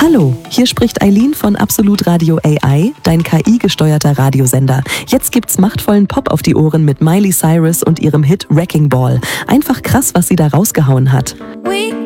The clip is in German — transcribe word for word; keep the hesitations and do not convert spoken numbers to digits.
Hallo, hier spricht Eileen von Absolut Radio A I, dein K I-gesteuerter Radiosender. Jetzt gibt's machtvollen Pop auf die Ohren mit Miley Cyrus und ihrem Hit Wrecking Ball. Einfach krass, was sie da rausgehauen hat. We